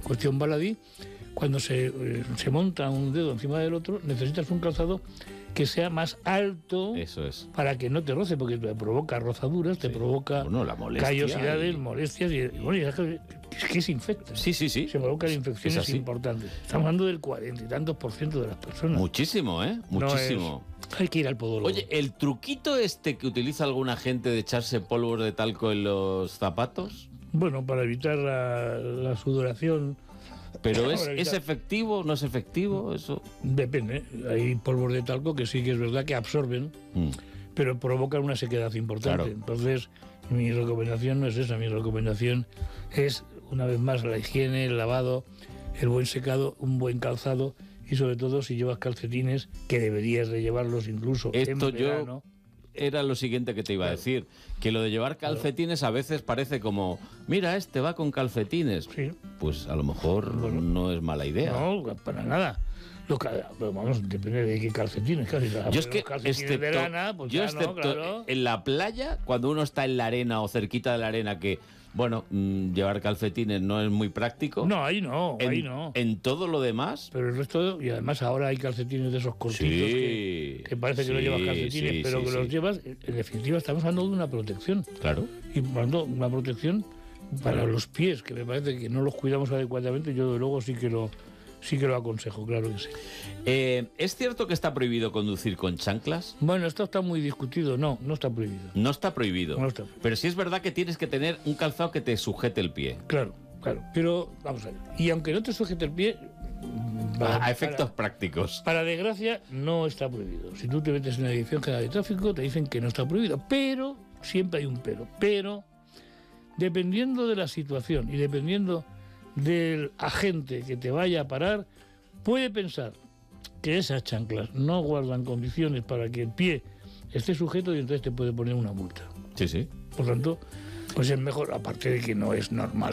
cuestión baladí, cuando se monta un dedo encima del otro, necesitas un calzado que sea más alto. Eso es. Para que no te roce, porque te provoca rozaduras, te provoca la molestia callosidades, molestias, y es que se infecta. Sí. Se provocan infecciones importantes. Estamos hablando del 40 y tantos % de las personas. Muchísimo, ¿eh? Muchísimo. Hay que ir al podólogo. Oye, el truquito que utiliza alguna gente de echarse polvos de talco en los zapatos. Bueno, para evitar la sudoración. ¿Pero es efectivo, no es efectivo eso? Depende. Hay polvos de talco que sí que es verdad que absorben, pero provocan una sequedad importante. Claro. Entonces, mi recomendación no es esa. Mi recomendación es, una vez más, la higiene, el lavado, el buen secado, un buen calzado y, sobre todo, si llevas calcetines, que deberías de llevarlos incluso en verano. Era lo siguiente que te iba a decir, que lo de llevar calcetines a veces parece como, mira, va con calcetines. Sí. Pues a lo mejor no es mala idea. No, para nada. Pero vamos, depende de qué calcetines. Casi, yo es que, de lana, pues claro. En la playa, cuando uno está en la arena o cerquita de la arena, que, bueno, llevar calcetines no es muy práctico. No, ahí no. En todo lo demás. Pero el resto, y además ahora hay calcetines de esos cortitos que parece que no llevas calcetines, pero que los llevas. En definitiva, estamos hablando de una protección. Claro. Y hablando de una protección para los pies, que me parece que no los cuidamos adecuadamente. Yo, de luego, sí que lo aconsejo, claro que sí. ¿Es cierto que está prohibido conducir con chanclas? Bueno, esto está muy discutido. No está prohibido. No está prohibido. No está prohibido. Pero sí es verdad que tienes que tener un calzado que te sujete el pie. Claro. Pero, vamos a ver. Y aunque no te sujete el pie... A efectos prácticos. Para desgracia, no está prohibido. Si tú te metes en una dirección general de tráfico, te dicen que no está prohibido. Pero, siempre hay un pero. Pero, dependiendo de la situación y dependiendo del agente que te vaya a parar, puede pensar que esas chanclas no guardan condiciones para que el pie esté sujeto y entonces te puede poner una multa. Sí. Por tanto, pues es mejor, aparte de que no es normal.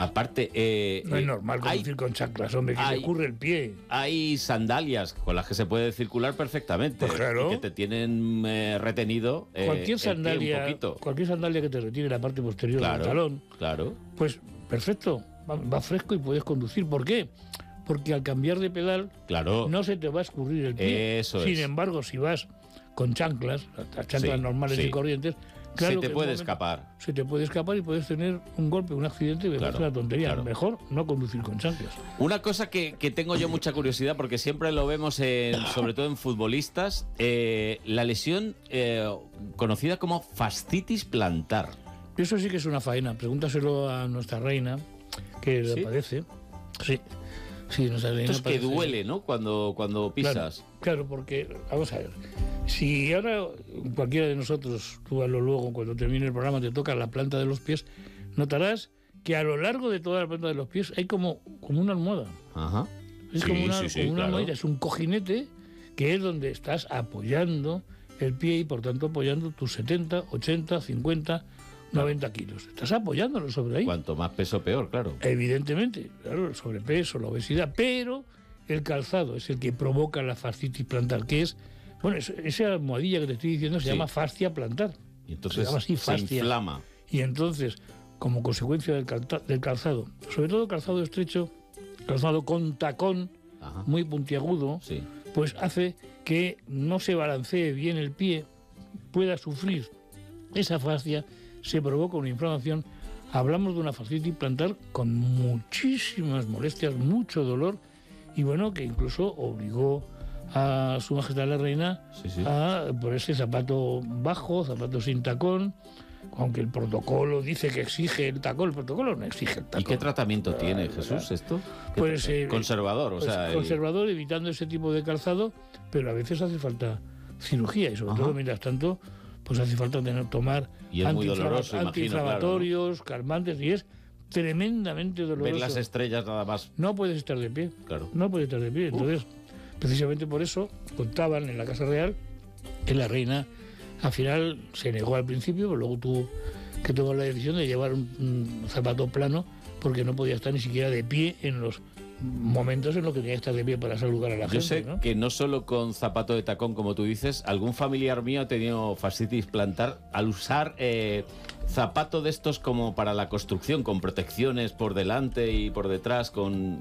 No es normal conducir con chanclas, hombre, que te curre el pie. Hay sandalias con las que se puede circular perfectamente. Pues claro. Y que te tienen retenido cualquier sandalia, un poquito. Cualquier sandalia que te retire la parte posterior del talón. Claro. Pues perfecto. Va fresco y puedes conducir. ¿Por qué? Porque al cambiar de pedal no se te va a escurrir el pie. Sin embargo, si vas con chanclas, las chanclas normales y corrientes, claro se te puede escapar. Se te puede escapar y puedes tener un golpe, un accidente, que es una tontería. Claro. Mejor no conducir con chanclas. Una cosa que tengo yo mucha curiosidad, porque siempre lo vemos sobre todo en futbolistas, la lesión conocida como fascitis plantar. Eso sí que es una faena. Pregúntaselo a nuestra reina, que la padece. Sí, nuestra reina. Esto es que duele, ¿no? Cuando pisas. Claro, porque, vamos a ver, si ahora cualquiera de nosotros, tú hazlo luego, cuando termine el programa, te toca la planta de los pies, notarás que a lo largo de toda la planta de los pies hay como una almohada. Ajá. Es como una almohadilla, es un cojinete que es donde estás apoyando el pie y, por tanto, apoyando tus 70, 80, 50... 90 kilos. Estás apoyándolo sobre ahí. Cuanto más peso, peor, claro. Evidentemente, claro, el sobrepeso, la obesidad, pero el calzado es el que provoca la fascitis plantar, que es, bueno, esa almohadilla que te estoy diciendo se llama fascia plantar. Y entonces se llama así, fascia. Se inflama. Y entonces, como consecuencia del calzado, sobre todo calzado estrecho, calzado con tacón, muy puntiagudo, pues hace que no se balancee bien el pie, pueda sufrir esa fascia, se provoca una inflamación. Hablamos de una fascitis plantar con muchísimas molestias, mucho dolor, y bueno, que incluso obligó a Su Majestad la Reina a ponerse zapato bajo, zapato sin tacón, aunque el protocolo dice que exige el tacón, el protocolo no exige el tacón. ¿Y qué tratamiento tiene, Jesús, esto? Pues conservador, conservador, evitando ese tipo de calzado, pero a veces hace falta cirugía, y sobre todo, mientras tanto, pues hace falta tomar antiinflamatorios, calmantes, y es tremendamente doloroso. Ver las estrellas nada más. No puedes estar de pie. Claro. No puedes estar de pie. Entonces, precisamente por eso, contaban en la Casa Real que la reina, al final, se negó al principio, pero luego tuvo que tomar la decisión de llevar un zapato plano, porque no podía estar ni siquiera de pie en los momentos en los que tenía que estar de pie para saludar a la gente. Yo sé que no solo con zapato de tacón, como tú dices, algún familiar mío ha tenido fascitis plantar al usar zapato de estos como para la construcción, con protecciones por delante y por detrás, con